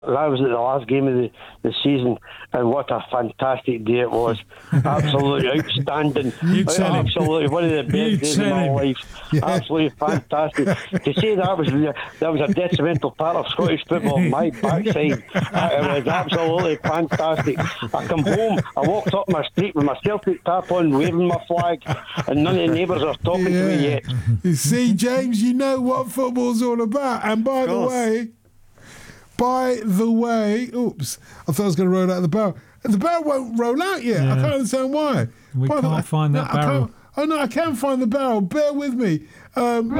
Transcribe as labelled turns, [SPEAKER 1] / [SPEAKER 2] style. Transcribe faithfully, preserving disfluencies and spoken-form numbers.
[SPEAKER 1] That was at the last game of the, the season, and what a fantastic day it was. Absolutely outstanding. Absolutely one of the best days of my life. Yeah. Absolutely fantastic. To say that was that was a detrimental part of Scottish football, my backside. It was absolutely fantastic. I come home, I walked up my street with my Celtic tap on, waving my flag, and none of the neighbours are talking yeah. to me yet.
[SPEAKER 2] You see, James, you know what football's all about. And by the way... By the way, oops, I thought I was going to roll out the barrel. The barrel won't roll out yet. Yeah. I can't understand why.
[SPEAKER 3] We
[SPEAKER 2] By
[SPEAKER 3] can't
[SPEAKER 2] the,
[SPEAKER 3] find that
[SPEAKER 2] no,
[SPEAKER 3] barrel.
[SPEAKER 2] Oh, no, I can find the barrel. Bear with me. Um,